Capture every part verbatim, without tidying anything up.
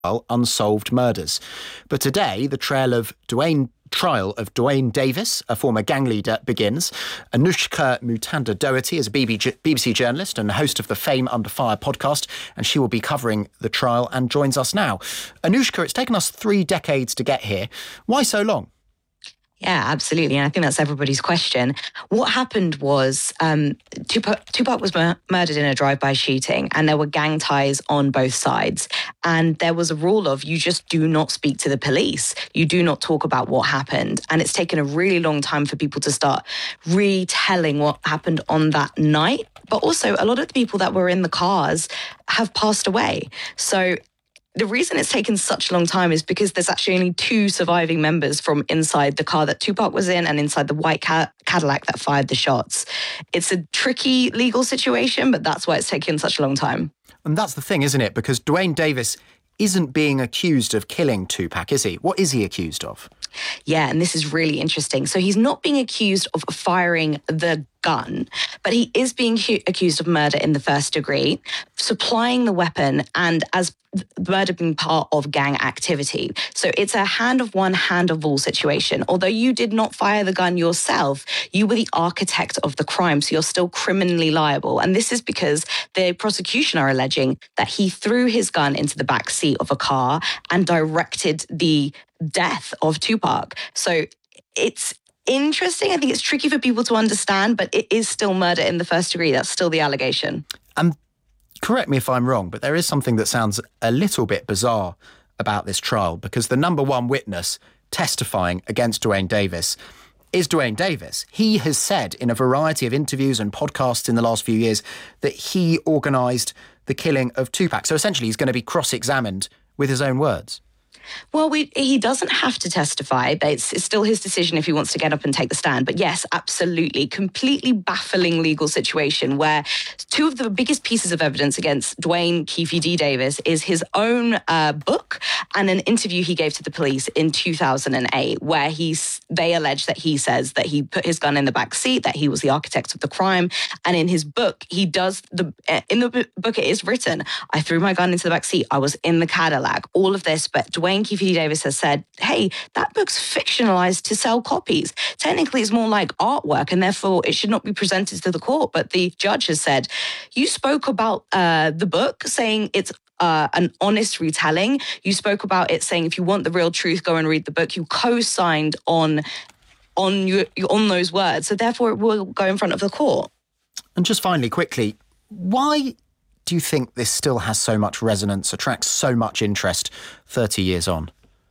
unsolved murders. But today, the trail of Dwayne trial of Dwayne Davis, a former gang leader, begins. Anushka Mutanda-Doherty is a B B C journalist and host of the Fame Under Fire podcast, and she will be covering the trial and joins us now. Anushka, it's taken us three decades to get here. Why so long? Yeah, absolutely. And I think that's everybody's question. What happened was um, Tupac, Tupac was mur- murdered in a drive-by shooting, and there were gang ties on both sides. And there was a rule of you just do not speak to the police. You do not talk about what happened. And it's taken a really long time for people to start retelling what happened on that night. But also, a lot of the people that were in the cars have passed away. So the reason it's taken such a long time is because there's actually only two surviving members from inside the car that Tupac was in and inside the white ca- Cadillac that fired the shots. It's a tricky legal situation, but that's why it's taken such a long time. And that's the thing, isn't it? Because Dwayne Davis isn't being accused of killing Tupac, is he? What is he accused of? Yeah, and this is really interesting. So he's not being accused of firing the gun, but he is being hu- accused of murder in the first degree, supplying the weapon, and as murder being part of gang activity. So it's a hand of one, hand of all situation. Although you did not fire the gun yourself, you were the architect of the crime, so you're still criminally liable. And this is because the prosecution are alleging that he threw his gun into the back seat of a car and directed the death of Tupac. So it's interesting. I think it's tricky for people to understand, but it is still murder in the first degree. That's still the allegation. Um, correct me if I'm wrong, but there is something that sounds a little bit bizarre about this trial, because the number one witness testifying against Dwayne Davis is Dwayne Davis. He has said in a variety of interviews and podcasts in the last few years that he organised the killing of Tupac. So essentially he's going to be cross-examined with his own words. Well, we, he doesn't have to testify, but it's, it's still his decision if he wants to get up and take the stand. But yes, absolutely. Completely baffling legal situation where two of the biggest pieces of evidence against Dwayne Keefe D. Davis is his own uh, book and an interview he gave to the police in two thousand eight, where he's, they allege that he says that he put his gun in the back seat, that he was the architect of the crime. And in his book, he does the, in the book, it is written, I threw my gun into the back seat. I was in the Cadillac, all of this. But Dwayne Keefe D. Davis has said, hey, that book's fictionalized to sell copies. Technically, it's more like artwork, and therefore it should not be presented to the court. But the judge has said, you spoke about uh, the book, saying it's uh, an honest retelling. You spoke about it saying, if you want the real truth, go and read the book. You co-signed on, on, your, on those words. So therefore, it will go in front of the court. And just finally, quickly, why do you think this still has so much resonance, attracts so much interest thirty years on?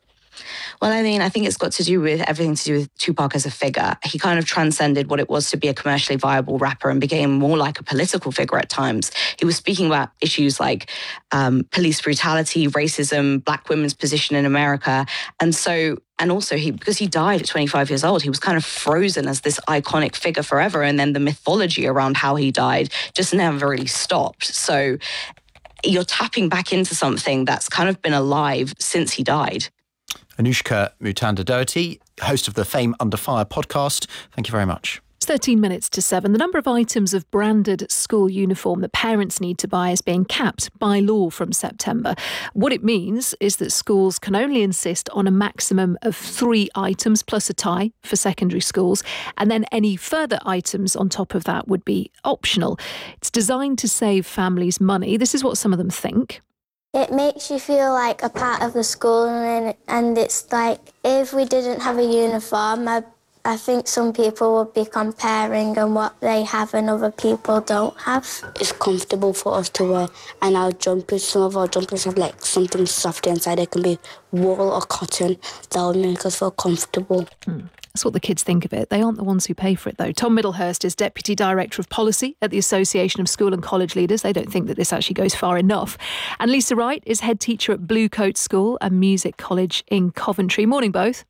Well, I mean, I think it's got to do with everything to do with Tupac as a figure. He kind of transcended what it was to be a commercially viable rapper and became more like a political figure at times. He was speaking about issues like um, police brutality, racism, black women's position in America. And so, and also he, because he died at twenty-five years old, he was kind of frozen as this iconic figure forever. And then the mythology around how he died just never really stopped. So you're tapping back into something that's kind of been alive since he died. Anushka Mutanda-Doherty, host of the Fame Under Fire podcast. Thank you very much. It's thirteen minutes to seven. The number of items of branded school uniform that parents need to buy is being capped by law from September. What it means is that schools can only insist on a maximum of three items plus a tie for secondary schools, and then any further items on top of that would be optional. It's designed to save families money. This is what some of them think. It makes you feel like a part of the school, and, and it's like if we didn't have a uniform, I, I think some people would be comparing on what they have and other people don't have. It's comfortable for us to wear, and our jumpers, some of our jumpers have like something soft inside. It can be wool or cotton. That would make us feel comfortable. Hmm. That's what the kids think of it. They aren't the ones who pay for it, though. Tom Middlehurst is Deputy Director of Policy at the Association of School and College Leaders. They don't think that this actually goes far enough. And Lisa Wright is Head Teacher at Bluecoat School and Music College in Coventry. Morning, both.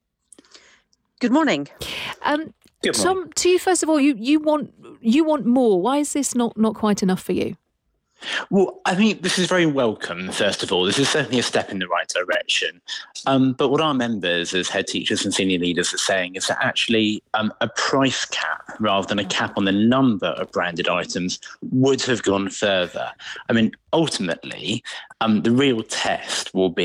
Good morning. Um, Good morning. Tom, to you, first of all, you, you want you want more. Why is this not, not quite enough for you? Well, I think this is very welcome, first of all. This is certainly a step in the right direction. Um, but what our members as head teachers and senior leaders are saying is that actually um, a price cap rather than a cap on the number of branded items would have gone further. I mean, ultimately, um, the real test will be